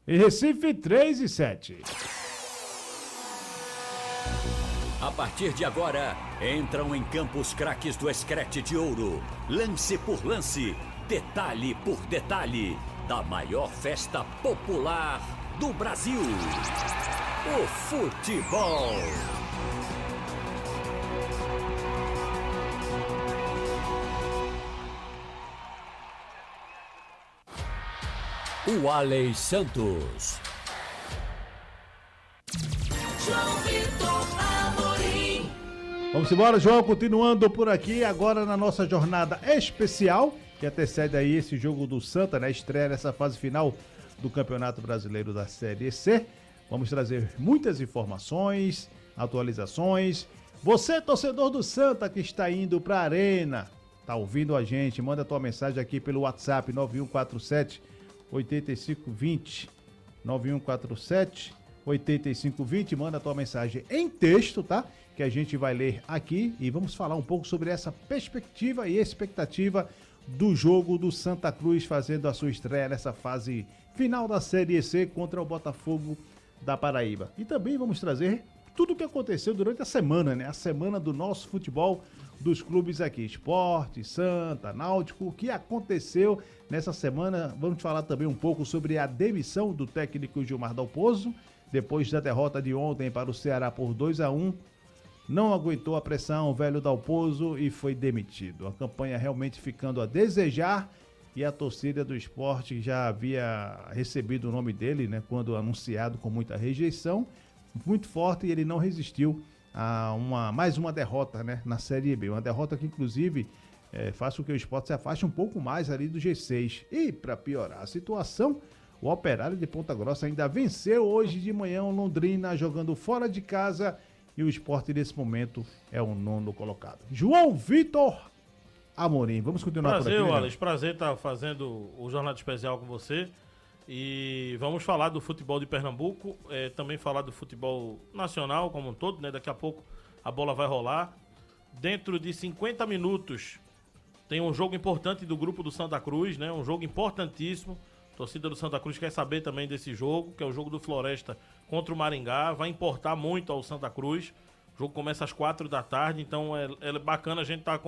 Em Recife, 3-7. A partir de agora, entram em campo os craques do Scratch de Ouro. Lance por lance, detalhe por detalhe, da maior festa popular do Brasil. O futebol. O Aley Santos. João Vitor Amorim. Vamos embora, João, continuando por aqui, agora na nossa jornada especial, que antecede aí esse jogo do Santa, né? Estreia nessa fase final do Campeonato Brasileiro da Série C. Vamos trazer muitas informações, atualizações. Você, torcedor do Santa, que está indo para a Arena, tá ouvindo a gente, manda tua mensagem aqui pelo WhatsApp 9147-8520, 9147-8520, manda tua mensagem em texto, tá? Que a gente vai ler aqui e vamos falar um pouco sobre essa perspectiva e expectativa do jogo do Santa Cruz fazendo a sua estreia nessa fase final da Série C contra o Botafogo da Paraíba. E também vamos trazer tudo o que aconteceu durante a semana, né? A semana do nosso futebol dos clubes aqui, Sport, Santa, Náutico, o que aconteceu nessa semana. Vamos falar também um pouco sobre a demissão do técnico Gilmar Dalpozo, depois da derrota de ontem para o Ceará por 2-1. Não aguentou a pressão, o velho Dalpozo, e foi demitido. A campanha realmente ficando a desejar, e a torcida do Sport já havia recebido o nome dele, né, quando anunciado, com muita rejeição, muito forte, e ele não resistiu a mais uma derrota, né, na Série B. Uma derrota que, inclusive, faz com que o Sport se afaste um pouco mais ali do G6. E, para piorar a situação, o Operário de Ponta Grossa ainda venceu hoje de manhã o Londrina, jogando fora de casa, e o Sport nesse momento é o 9º colocado. João Vitor Amorim, vamos continuar prazer, por aqui. Wallace, prazer estar fazendo o Jornada Especial com você. E vamos falar do futebol de Pernambuco, também falar do futebol nacional como um todo, né? Daqui a pouco a bola vai rolar. Dentro de 50 minutos tem um jogo importante do grupo do Santa Cruz, né? Um jogo importantíssimo. A torcida do Santa Cruz quer saber também desse jogo, que é o jogo do Floresta contra o Maringá. Vai importar muito ao Santa Cruz. O jogo começa às 4 da tarde, então é bacana a gente estar